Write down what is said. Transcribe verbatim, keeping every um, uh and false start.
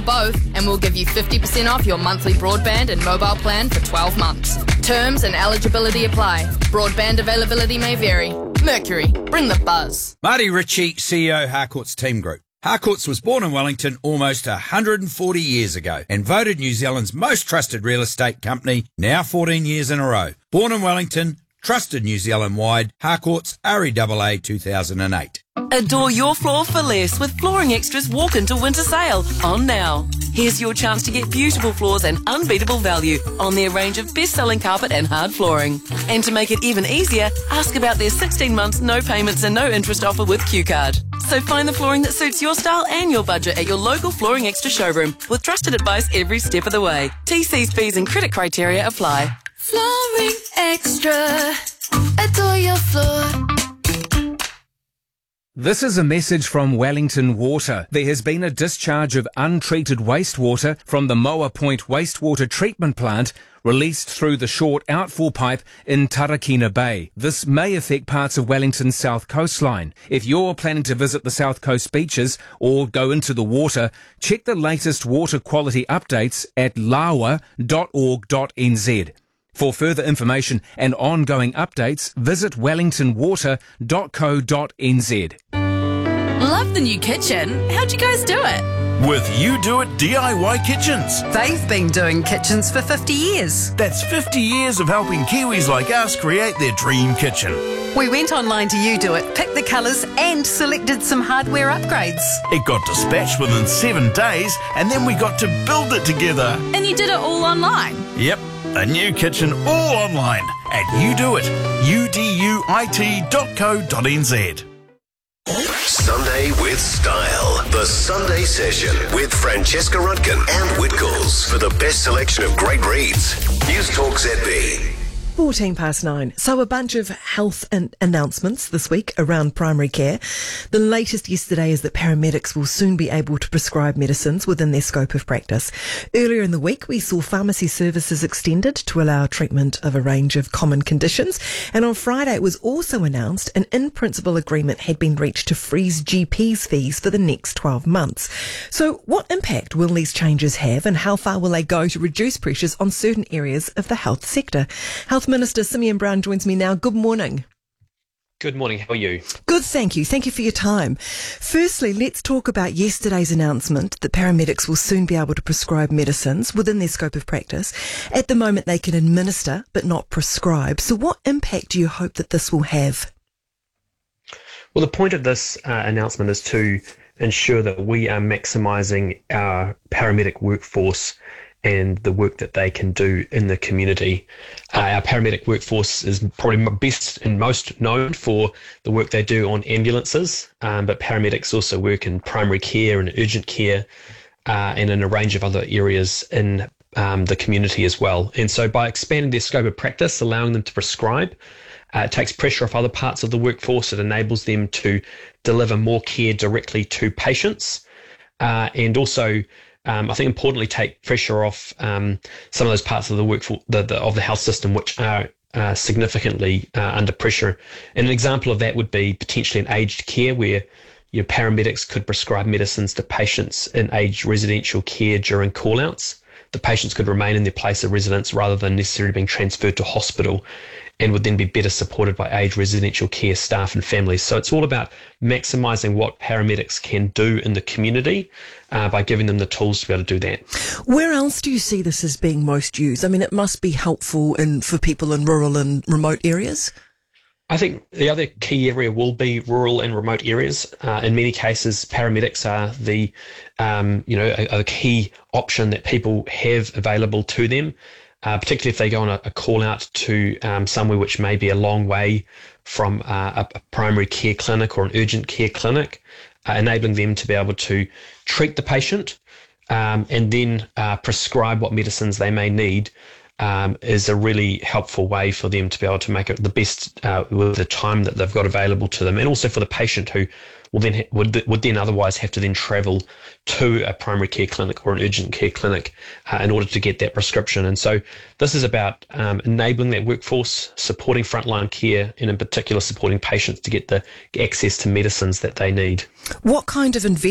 both, and we'll give you fifty percent off your monthly broadband and mobile plan for twelve months. Terms and eligibility apply. Broadband availability may vary. Mercury, bring the buzz. Marty Ritchie, C E O Harcourts Team Group. Harcourts was born in Wellington almost one hundred forty years ago and voted New Zealand's most trusted real estate company now fourteen years in a row. Born in Wellington, trusted New Zealand-wide, Harcourts R E A A two thousand eight. Adore your floor for less with Flooring Extra's walk-into winter sale on now. Here's your chance to get beautiful floors and unbeatable value on their range of best-selling carpet and hard flooring. And to make it even easier, ask about their sixteen months no payments and no interest offer with Q Card. So find the flooring that suits your style and your budget at your local Flooring Extra showroom with trusted advice every step of the way. T Cs, fees and credit criteria apply. Flooring Extra. Adore your floor. This is a message from Wellington Water. There has been a discharge of untreated wastewater from the Moa Point Wastewater Treatment Plant released through the short outfall pipe in Tarakina Bay. This may affect parts of Wellington's south coastline. If you're planning to visit the south coast beaches or go into the water, check the latest water quality updates at lawa dot org dot n z. For further information and ongoing updates, visit wellington water dot co dot n z. Love the new kitchen. How'd you guys do it? With You Do It D I Y Kitchens. They've been doing kitchens for fifty years. That's fifty years of helping Kiwis like us create their dream kitchen. We went online to You Do It, picked the colours and selected some hardware upgrades. It got dispatched within seven days and then we got to build it together. And you did it all online? Yep, a new kitchen all online at You Do It, U D U I T dot co dot n z. Sunday with Style. The Sunday Session with Francesca Rudkin and Whitcoulls for the best selection of great reads. News Talk Z B. fourteen past nine. So a bunch of health an- announcements this week around primary care. The latest yesterday is that paramedics will soon be able to prescribe medicines within their scope of practice. Earlier in the week, we saw pharmacy services extended to allow treatment of a range of common conditions. And on Friday, it was also announced an in-principle agreement had been reached to freeze G Ps' fees for the next twelve months. So what impact will these changes have and how far will they go to reduce pressures on certain areas of the health sector? Health Minister Simeon Brown joins me now. Good morning. Good morning. How are you? Good, thank you. Thank you for your time. Firstly, let's talk about yesterday's announcement that paramedics will soon be able to prescribe medicines within their scope of practice. At the moment, they can administer but not prescribe. So what impact do you hope that this will have? Well, the point of this uh, announcement is to ensure that we are maximising our paramedic workforce and the work that they can do in the community. Uh, our paramedic workforce is probably best and most known for the work they do on ambulances, um, but paramedics also work in primary care and urgent care uh, and in a range of other areas in um, the community as well. And so by expanding their scope of practice, allowing them to prescribe, uh, it takes pressure off other parts of the workforce. It enables them to deliver more care directly to patients uh, and also Um, I think importantly take pressure off um, some of those parts of the workforce the, the, of the health system which are uh, significantly uh, under pressure. And an example of that would be potentially in aged care where your paramedics could prescribe medicines to patients in aged residential care during call-outs. The patients could remain in their place of residence rather than necessarily being transferred to hospital and would then be better supported by aged residential care staff and families. So it's all about maximising what paramedics can do in the community uh, by giving them the tools to be able to do that. Where else do you see this as being most used? I mean, it must be helpful in, for people in rural and remote areas. I think the other key area will be rural and remote areas. Uh, in many cases, paramedics are the, um, you know, a, a key option that people have available to them. Uh, particularly if they go on a, a call out to um, somewhere which may be a long way from uh, a, a primary care clinic or an urgent care clinic, uh, enabling them to be able to treat the patient um, and then uh, prescribe what medicines they may need um, is a really helpful way for them to be able to make it the best uh, with the time that they've got available to them, and also for the patient who will then ha- would would then otherwise have to then travel to a primary care clinic or an urgent care clinic uh, in order to get that prescription. And so this is about um, enabling that workforce, supporting frontline care, and in particular supporting patients to get the access to medicines that they need. What kind of investment